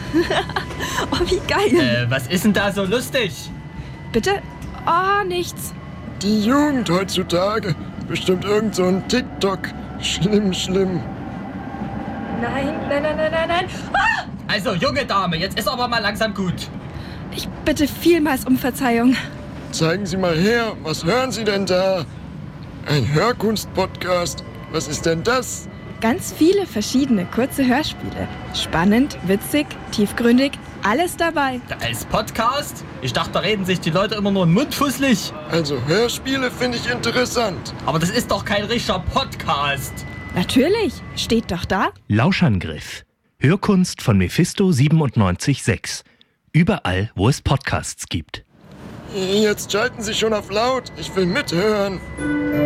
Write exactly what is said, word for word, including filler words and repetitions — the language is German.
Oh, wie geil. Äh, was ist denn da so lustig? Bitte? Oh, nichts. Die Jugend heutzutage. Bestimmt irgend so ein TikTok. Schlimm, schlimm. Nein, nein, nein, nein, nein, nein. Ah! Also, junge Dame, jetzt ist aber mal langsam gut. Ich bitte vielmals um Verzeihung. Zeigen Sie mal her, was hören Sie denn da? Ein Hörkunst-Podcast. Was ist denn das? Ganz viele verschiedene kurze Hörspiele. Spannend, witzig, tiefgründig, alles dabei. Als Podcast? Ich dachte, da reden sich die Leute immer nur mundfusselig. Also Hörspiele finde ich interessant. Aber das ist doch kein richtiger Podcast. Natürlich, steht doch da. Lauschangriff. Hörkunst von Mephisto siebenundneunzig Komma sechs. Überall, wo es Podcasts gibt. Jetzt schalten Sie schon auf laut. Ich will mithören.